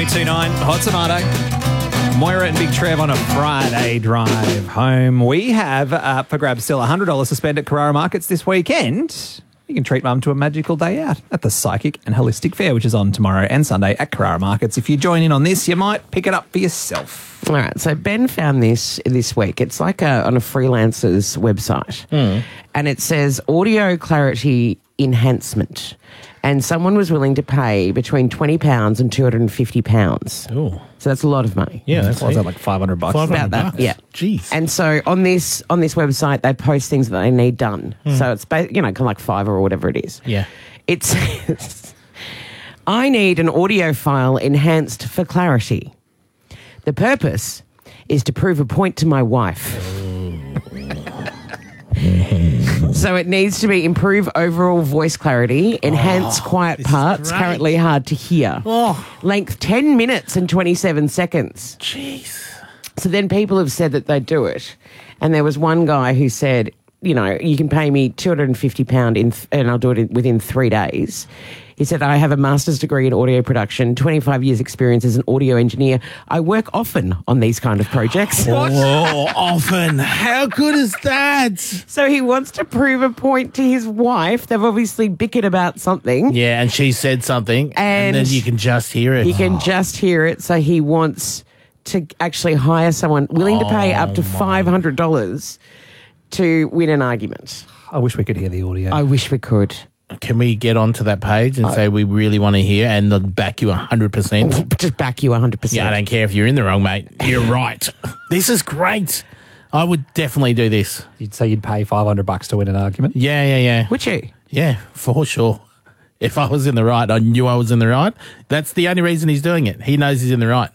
1029 Hot Tomato. Moira and Big Trev on a Friday drive home. We have up for grabs still $100 to spend at Carrara Markets this weekend. You can treat mum to a magical day out at the Psychic and Holistic Fair, which is on tomorrow and Sunday at Carrara Markets. If you join in on this, you might pick it up for yourself. All right, so Ben found this week. It's like on a freelancer's website. And it says audio clarity enhancement. And someone was willing to pay between £20 and £250. Oh, So that's a lot of money. yeah, that's What's that, like $500? $500 About that, yeah. Jeez. And so on this website, they post things that they need done. So it's kind of like Fiverr or whatever it is. Yeah. It says, I need an audio file enhanced for clarity. The purpose is to prove a point to my wife. So it needs to be improve overall voice clarity, enhance quiet parts, great. currently hard to hear. Oh, Length 10 minutes and 27 seconds. jeez. So then people have said that they do it. And there was one guy who said, you know, you can pay me £250 and I'll do it within 3 days. He said, I have a master's degree in audio production, 25 years experience as an audio engineer. I work often on these kind of projects. Oh, often. How good is that? So he wants to prove a point to his wife. They've obviously bickered about something. Yeah, and she said something, and then And you can just hear it. You can just hear it. So he wants to actually hire someone willing to pay up to $500 to win an argument. I wish we could hear the audio. I wish we could. Can we get onto that page and say we really want to hear and they'll back you 100%? Just back you 100%. Yeah, I don't care if you're in the wrong, mate. You're right. This is great. I would definitely do this. You'd say you'd pay $500 to win an argument? Yeah. Would you? Yeah, for sure. If I was in the right, I knew I was in the right. That's the only reason he's doing it. He knows he's in the right.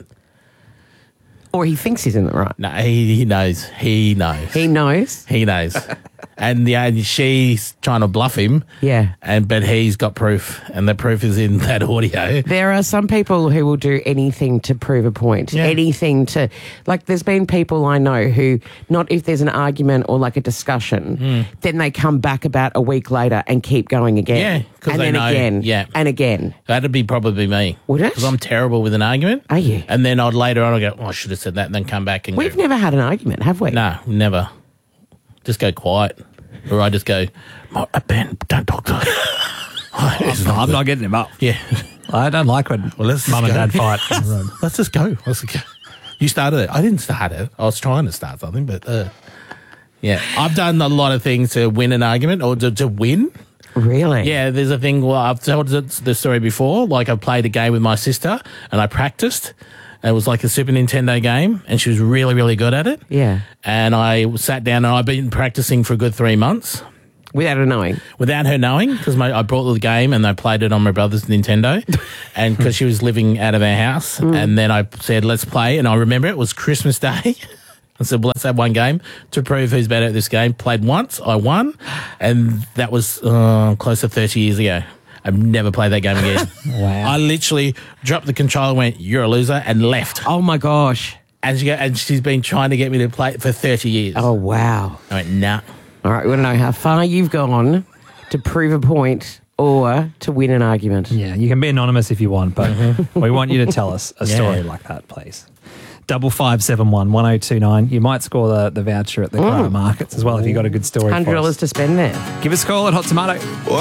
Or he thinks he's in the right. No, he knows. He knows. He knows. He knows. And she's trying to bluff him. Yeah. But he's got proof, and the proof is in that audio. There are some people who will do anything to prove a point. Yeah. Anything to, like, there's been people I know who, not if there's an argument or like a discussion, then they come back about a week later and keep going again. Yeah, 'cause and they then know. again. Yeah. And again. That'd be probably me. Would it? Because I'm terrible with an argument. Are you? And then later on, I'd go, I should have said that, and then come back and We've go, never had an argument, have we? no, never. Just go quiet. Or I just go, Ben, don't talk to her. I'm not getting him up. Yeah. I don't like when let's mum and go. dad fight. Let's just go. You started it. I didn't start it. I was trying to start something, but yeah. I've done a lot of things to win an argument or to win. Really? Yeah, there's a thing, well, I've told the story before. Like I played a game with my sister and I practiced. It was like a Super Nintendo game and she was really, really good at it. Yeah. And I sat down and I've been practicing for a good 3 months. Without her knowing. Without her knowing, because I brought the game and I played it on my brother's Nintendo, and because she was living out of our house, and then I said, let's play, and I remember it was Christmas Day. I said, well, let's have one game to prove who's better at this game. Played once, I won, and that was close to 30 years ago. I've never played that game again. Wow. I literally dropped the controller, went, you're a loser, and left. Oh, my gosh. And she's been trying to get me to play it for 30 years. Oh, wow. I went, nah. All right, we want to know how far you've gone to prove a point or to win an argument. Yeah, you can be anonymous if you want, but we want you to tell us a story like that, please. 5571 1029. You might score the voucher at the Carrara Markets as well if you got a good story. for us. $100 to spend there. Give us a call at Hot Tomato.